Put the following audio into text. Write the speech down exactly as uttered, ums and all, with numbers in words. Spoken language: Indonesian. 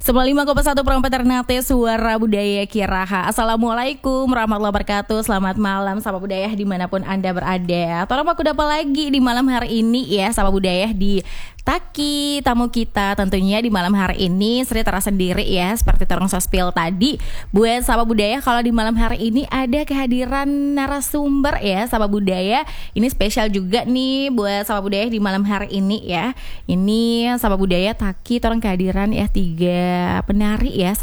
sembilan puluh lima koma satu Perempat Ternate Suara Budaya Kiraha. Assalamualaikum warahmatullahi wabarakatuh. Selamat malam sahabat budaya dimanapun Anda berada. Torang aku dapat lagi di malam hari ini ya sahabat budaya di Taki tamu kita tentunya di malam hari ini Sri terasa sendiri ya seperti Torong Sospil tadi. Buat sahabat budaya kalau di malam hari ini ada kehadiran narasumber ya sahabat budaya. Ini spesial juga nih buat sahabat budaya di malam hari ini ya. Ini sahabat budaya Taki Torong kehadiran ya tiga penari ya.